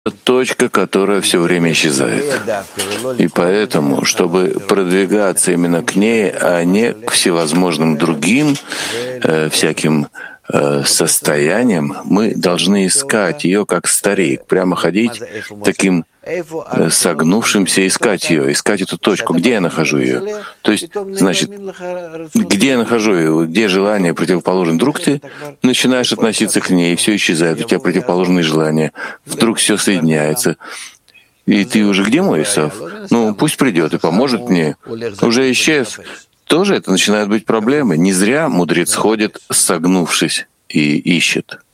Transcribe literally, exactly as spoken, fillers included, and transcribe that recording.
точка, которая все время исчезает. И поэтому, чтобы продвигаться именно к ней, а не к всевозможным другим э, всяким э, состояниям, мы должны искать ее как старик, прямо ходить таким э, согнувшимся, искать ее, искать эту точку, где я нахожу ее. То есть, значит, где я нахожу ее, где желание противоположно, вдруг ты начинаешь относиться к ней, и все исчезает, у тебя противоположные желания, вдруг все соединяется. И ты уже где мой Исав? Ну, пусть придет и поможет мне. Уже исчез. Тоже это начинает быть проблемой. Не зря мудрец ходит, согнувшись, и ищет.